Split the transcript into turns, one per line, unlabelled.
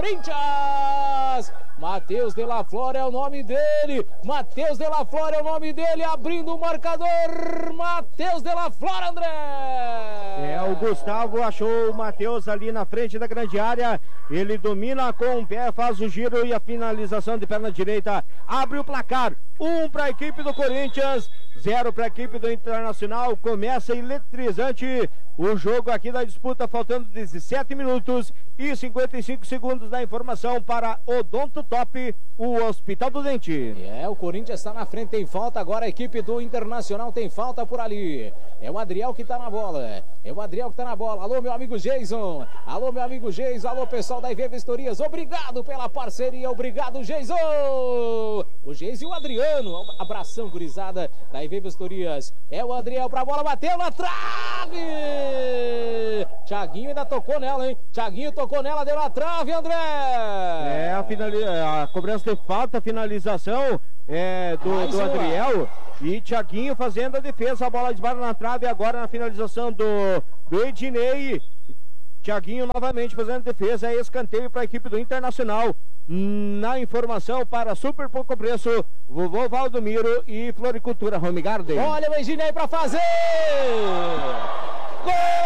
Corinthians. Matheus de la Flor é o nome dele. Matheus de la Flor é o nome dele, abrindo o marcador. Matheus de la Flor, André.
O Gustavo achou o Matheus ali na frente da grande área. Ele domina com o pé, faz o giro e a finalização de perna direita. Abre o placar. 1 para a equipe do Corinthians, 0 para a equipe do Internacional. Começa eletrizante o jogo aqui da disputa, faltando 17 minutos e 55 segundos da informação para Odonto Top, o Hospital do Dente.
O Corinthians está na frente, tem falta agora, a equipe do Internacional tem falta por ali. É o Adriel que está na bola, Alô, meu amigo Jason, alô, pessoal da IV Vistorias, obrigado pela parceria, obrigado, Jason. O Jason e o Adriano, abração, gurizada da IV Vistorias. É o Adriel pra bola, bateu na trave. Thiaguinho ainda tocou nela, hein? Thiaguinho tocou nela, deu na trave, André.
A cobrança de falta, a finalização do Adriel. E Thiaguinho fazendo a defesa, a bola desbarra na trave, agora na finalização do Ednei. Thiaguinho novamente fazendo defesa, escanteio para a equipe do Internacional. Na informação para Super Pouco Preço, Vovô Valdomiro e Floricultura Home Garden.
Olha o Ednei para fazer! Gol!